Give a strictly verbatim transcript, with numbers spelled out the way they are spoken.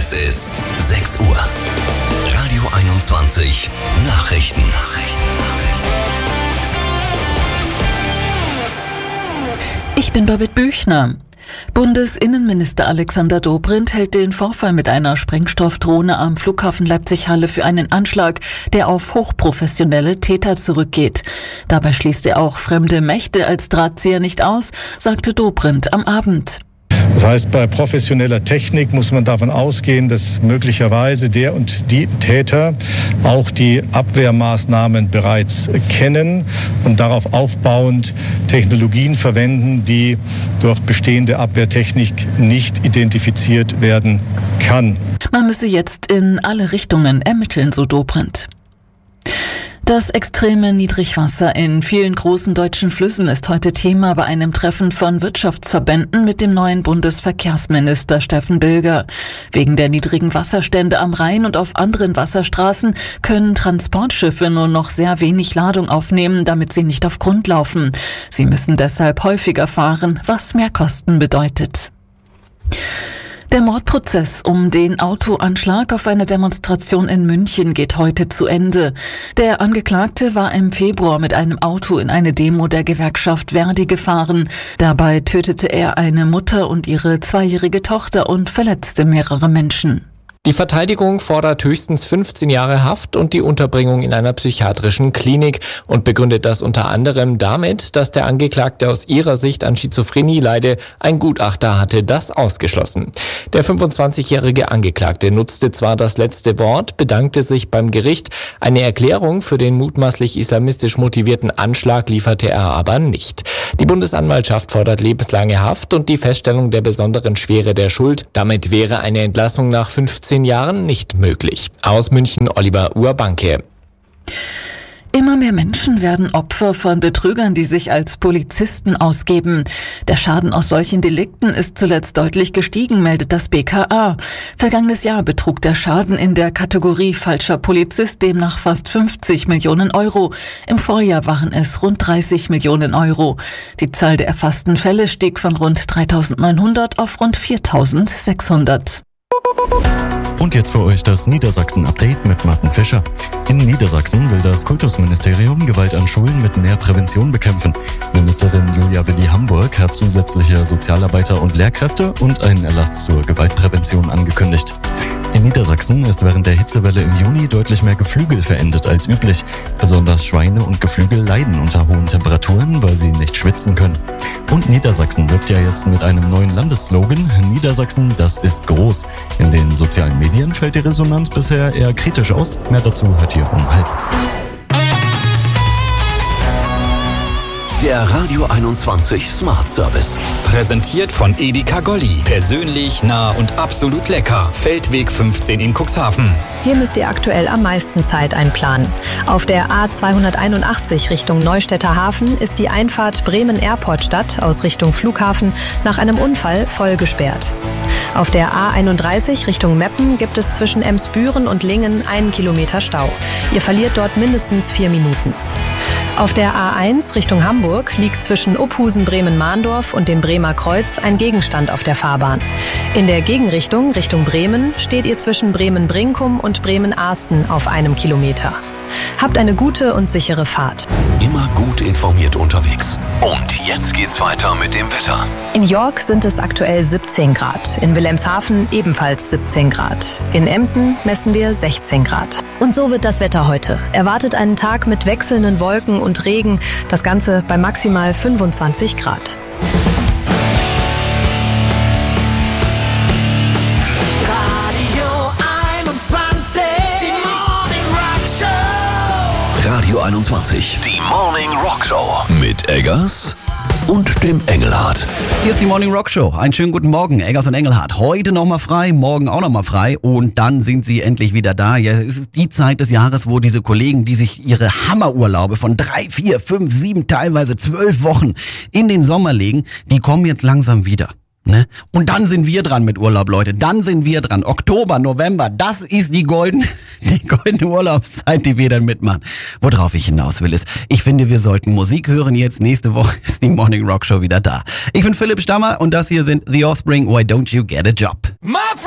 Es ist sechs Uhr. Radio einundzwanzig Nachrichten. Ich bin Babette Büchner. Bundesinnenminister Alexander Dobrindt hält den Vorfall mit einer Sprengstoffdrohne am Flughafen Leipzig-Halle für einen Anschlag, der auf hochprofessionelle Täter zurückgeht. Dabei schließt er auch fremde Mächte als Drahtzieher nicht aus, sagte Dobrindt am Abend. Das heißt, bei professioneller Technik muss man davon ausgehen, dass möglicherweise der und die Täter auch die Abwehrmaßnahmen bereits kennen und darauf aufbauend Technologien verwenden, die durch bestehende Abwehrtechnik nicht identifiziert werden kann. Man müsse jetzt in alle Richtungen ermitteln, so Dobrindt. Das extreme Niedrigwasser in vielen großen deutschen Flüssen ist heute Thema bei einem Treffen von Wirtschaftsverbänden mit dem neuen Bundesverkehrsminister Steffen Bilger. Wegen der niedrigen Wasserstände am Rhein und auf anderen Wasserstraßen können Transportschiffe nur noch sehr wenig Ladung aufnehmen, damit sie nicht auf Grund laufen. Sie müssen deshalb häufiger fahren, was Mehrkosten bedeutet. Der Mordprozess um den Autoanschlag auf eine Demonstration in München geht heute zu Ende. Der Angeklagte war im Februar mit einem Auto in eine Demo der Gewerkschaft Verdi gefahren. Dabei tötete er eine Mutter und ihre zweijährige Tochter und verletzte mehrere Menschen. Die Verteidigung fordert höchstens fünfzehn Jahre Haft und die Unterbringung in einer psychiatrischen Klinik und begründet das unter anderem damit, dass der Angeklagte aus ihrer Sicht an Schizophrenie leide. Ein Gutachter hatte das ausgeschlossen. Der fünfundzwanzigjährige Angeklagte nutzte zwar das letzte Wort, bedankte sich beim Gericht. Eine Erklärung für den mutmaßlich islamistisch motivierten Anschlag lieferte er aber nicht. Die Bundesanwaltschaft fordert lebenslange Haft und die Feststellung der besonderen Schwere der Schuld. Damit wäre eine Entlassung nach fünfzehn Jahren nicht möglich. Aus München Oliver Urbanke. Immer mehr Menschen werden Opfer von Betrügern, die sich als Polizisten ausgeben. Der Schaden aus solchen Delikten ist zuletzt deutlich gestiegen, meldet das B K A. Vergangenes Jahr betrug der Schaden in der Kategorie falscher Polizist demnach fast fünfzig Millionen Euro. Im Vorjahr waren es rund dreißig Millionen Euro. Die Zahl der erfassten Fälle stieg von rund dreitausendneunhundert auf rund viertausendsechshundert. Und jetzt für euch das Niedersachsen-Update mit Martin Fischer. In Niedersachsen will das Kultusministerium Gewalt an Schulen mit mehr Prävention bekämpfen. Ministerin Julia Willi-Hamburg hat zusätzliche Sozialarbeiter und Lehrkräfte und einen Erlass zur Gewaltprävention angekündigt. In Niedersachsen ist während der Hitzewelle im Juni deutlich mehr Geflügel verendet als üblich. Besonders Schweine und Geflügel leiden unter hohen Temperaturen, weil sie nicht schwitzen können. Und Niedersachsen wirbt ja jetzt mit einem neuen Landesslogan: Niedersachsen, das ist groß. In den sozialen Medien fällt die Resonanz bisher eher kritisch aus. Mehr dazu hört ihr um halb. Der Radio einundzwanzig Smart Service. Präsentiert von Edeka Golli. Persönlich, nah und absolut lecker. Feldweg fünfzehn in Cuxhaven. Hier müsst ihr aktuell am meisten Zeit einplanen. Auf der A zweihunderteinundachtzig Richtung Neustädter Hafen ist die Einfahrt Bremen-Airport-Stadt aus Richtung Flughafen nach einem Unfall voll gesperrt. Auf der A einunddreißig Richtung Meppen gibt es zwischen Emsbüren und Lingen einen Kilometer Stau. Ihr verliert dort mindestens vier Minuten. Auf der A eins Richtung Hamburg liegt zwischen Uphusen-Bremen-Mahndorf und dem Bremer Kreuz ein Gegenstand auf der Fahrbahn. In der Gegenrichtung Richtung Bremen steht ihr zwischen Bremen-Brinkum und Bremen-Ahsten auf einem Kilometer. Habt eine gute und sichere Fahrt. Immer gut informiert unterwegs. Und jetzt geht's weiter mit dem Wetter. In York sind es aktuell siebzehn Grad, in Wilhelmshaven ebenfalls siebzehn Grad, in Emden messen wir sechzehn Grad. Und so wird das Wetter heute. Erwartet einen Tag mit wechselnden Wolken und Regen, das Ganze bei maximal fünfundzwanzig Grad. Radio einundzwanzig, die Morning Rock Show mit Eggers und dem Engelhardt. Hier ist die Morning Rock Show. Einen schönen guten Morgen, Eggers und Engelhardt. Heute nochmal frei, morgen auch nochmal frei und dann sind sie endlich wieder da. Ja, es ist die Zeit des Jahres, wo diese Kollegen, die sich ihre Hammerurlaube von drei, vier, fünf, sieben, teilweise zwölf Wochen in den Sommer legen, die kommen jetzt langsam wieder. Ne? Und dann sind wir dran mit Urlaub, Leute. Dann sind wir dran. Oktober, November, das ist die goldene, die goldene Urlaubszeit, die wir dann mitmachen. Worauf ich hinaus will ist, ich finde, wir sollten Musik hören jetzt. Nächste Woche ist die Morning Rock Show wieder da. Ich bin Philipp Stammer und das hier sind The Offspring, Why Don't You Get a Job? My